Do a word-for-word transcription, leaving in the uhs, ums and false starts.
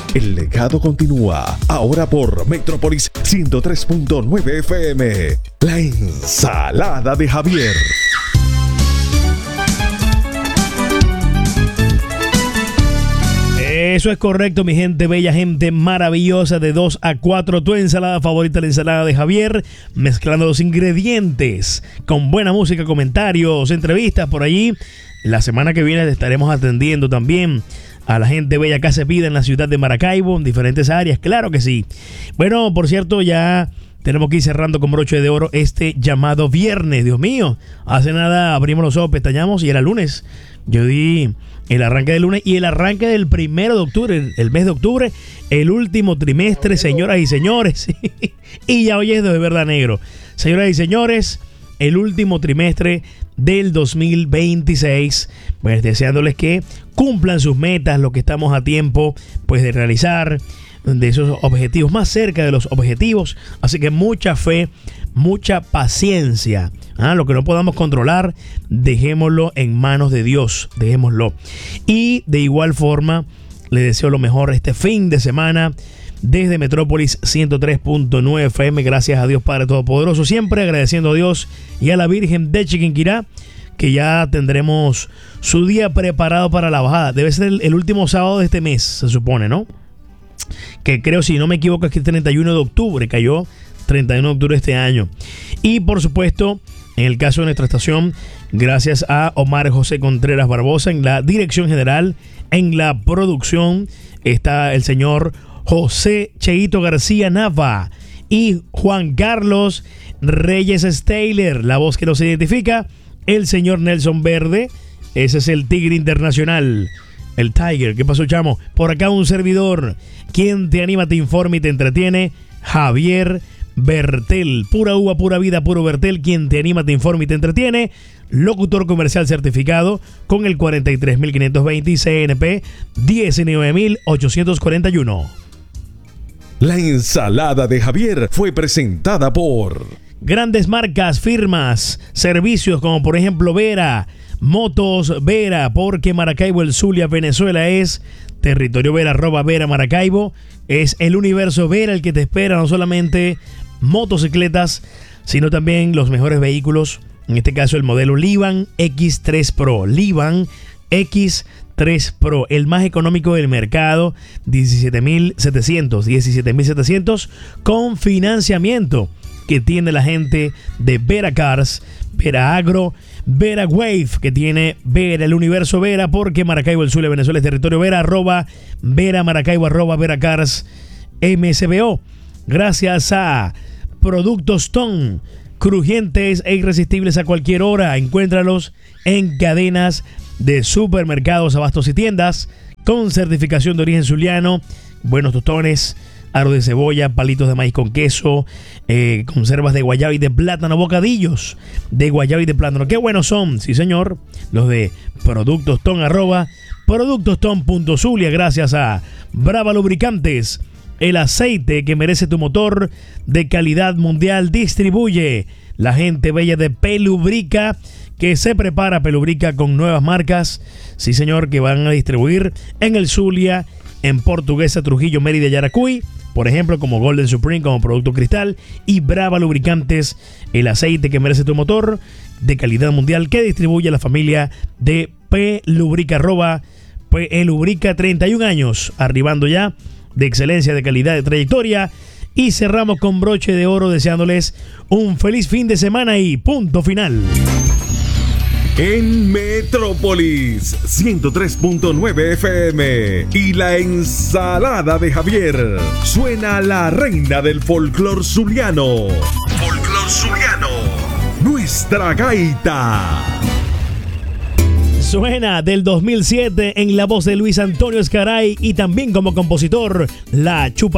El legado continúa, ahora por Metrópolis ciento tres punto nueve F M. La ensalada de Javier. Eso es correcto, mi gente bella, gente maravillosa. De dos a cuatro, tu ensalada favorita, la ensalada de Javier, mezclando los ingredientes con buena música, comentarios, entrevistas por allí. La semana que viene estaremos atendiendo también a la gente bella acá se pide en la ciudad de Maracaibo, en diferentes áreas, claro que sí. Bueno, por cierto, ya tenemos que ir cerrando con broche de oro este llamado viernes. Dios mío, hace nada abrimos los ojos, pestañamos y era lunes. Yo di el arranque del lunes y el arranque del primero de octubre, el, el mes de octubre, el último trimestre, señoras y señores. Y ya hoy es de verdad negro. Señoras y señores, el último trimestre del dos mil veintiséis, pues deseándoles que cumplan sus metas, lo que estamos a tiempo pues de realizar, de esos objetivos, más cerca de los objetivos. Así que mucha fe, mucha paciencia. ¿Ah? Lo que no podamos controlar, dejémoslo en manos de Dios, dejémoslo. Y de igual forma, le deseo lo mejor este fin de semana desde Metrópolis ciento tres punto nueve F M. Gracias a Dios Padre Todopoderoso, siempre agradeciendo a Dios y a la Virgen de Chiquinquirá, que ya tendremos su día preparado para la bajada. Debe ser el, el último sábado de este mes, se supone, ¿no? Que creo, si no me equivoco, es que el treinta y uno de octubre, cayó treinta y uno de octubre de este año. Y por supuesto, en el caso de nuestra estación, gracias a Omar José Contreras Barbosa en la dirección general, en la producción está el señor José Cheito García Nava y Juan Carlos Reyes Steyler, la voz que nos identifica, el señor Nelson Verde, ese es el Tigre Internacional, el Tiger. ¿Qué pasó, chamo? Por acá un servidor, quien te anima, te informa y te entretiene, Javier Bertel, pura uva, pura vida, puro Bertel, quien te anima, te informa y te entretiene, locutor comercial certificado con el cuarenta y tres mil quinientos veinte y C N P diecinueve mil ochocientos cuarenta y uno. La ensalada de Javier fue presentada por grandes marcas, firmas, servicios como por ejemplo Vera, Motos Vera, porque Maracaibo, el Zulia, Venezuela es territorio Vera, arroba Vera Maracaibo, es el universo Vera el que te espera, no solamente motocicletas, sino también los mejores vehículos, en este caso el modelo Livan X tres Pro, Livan X tres Pro, el más económico del mercado, diecisiete mil setecientos, diecisiete mil setecientos con financiamiento que tiene la gente de Vera Cars, Vera Agro, Vera Wave, que tiene Vera, el universo Vera, porque Maracaibo, el Zulia, Venezuela es territorio Vera, arroba Vera Maracaibo, arroba Vera Cars M S B O. Gracias a Productos Ton, crujientes e irresistibles a cualquier hora. Encuéntralos en cadenas de supermercados, abastos y tiendas con certificación de origen zuliano. Buenos tostones, aro de cebolla, palitos de maíz con queso, eh, conservas de guayaba y de plátano, bocadillos de guayaba y de plátano. ¡Qué buenos son! Sí, señor. Los de Productos Ton, arroba productoston punto zulia. Gracias a Brava Lubricantes, el aceite que merece tu motor, de calidad mundial. Distribuye la gente bella de Pelubrica, que se prepara Pelubrica con nuevas marcas. Sí, señor, que van a distribuir en el Zulia, en Portuguesa, Trujillo, Mérida, Yaracuy, por ejemplo, como Golden Supreme, como Producto Cristal, y Brava Lubricantes, el aceite que merece tu motor, de calidad mundial, que distribuye la familia de Pelubrica, arroba Pelubrica, treinta y un años, arribando ya, de excelencia, de calidad, de trayectoria. Y cerramos con broche de oro deseándoles un feliz fin de semana y punto final. En Metrópolis ciento tres punto nueve F M y la ensalada de Javier, suena la reina del folclor zuliano. Folclor zuliano, nuestra gaita. Suena del dos mil siete en la voz de Luis Antonio Escaray y también como compositor, La Chupa